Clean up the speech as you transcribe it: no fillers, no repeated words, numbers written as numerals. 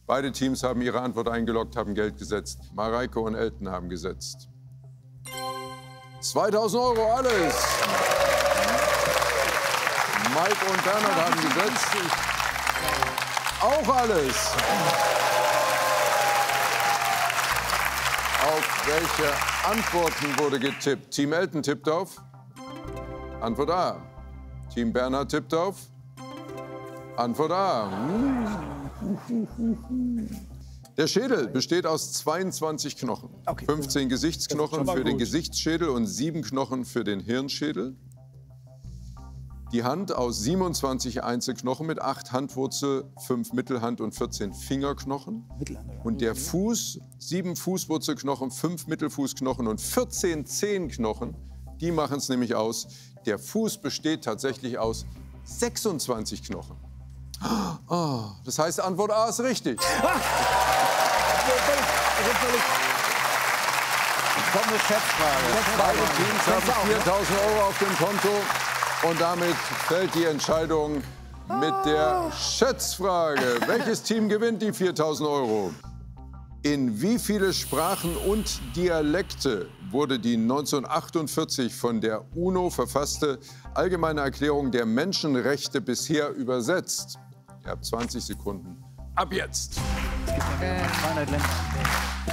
Beide Teams haben ihre Antwort eingeloggt, haben Geld gesetzt. Mareike und Elton haben gesetzt. 2.000 Euro, alles. Mike und Bernhard haben gesetzt. Auch alles. Auf welche Antworten wurde getippt? Team Elton tippt auf Antwort A. Team Bernhard tippt auf Antwort A. Der Schädel besteht aus 22 Knochen. 15 Gesichtsknochen für den Gesichtsschädel und 7 Knochen für den Hirnschädel. Die Hand aus 27 Einzelknochen mit 8 Handwurzel, 5 Mittelhand und 14 Fingerknochen. Und der Fuß, 7 Fußwurzelknochen, 5 Mittelfußknochen und 14 Zehenknochen. Die machen es nämlich aus. Der Fuß besteht tatsächlich aus 26 Knochen. Oh, das heißt, Antwort A ist richtig. Kommende Schätzfrage. Beide Teams haben 4.000 Euro auf dem Konto. Und damit fällt die Entscheidung mit der Schätzfrage. Welches Team gewinnt die 4.000 Euro? In wie viele Sprachen und Dialekte wurde die 1948 von der UNO verfasste Allgemeine Erklärung der Menschenrechte bisher übersetzt? Ihr habt 20 Sekunden. Ab jetzt!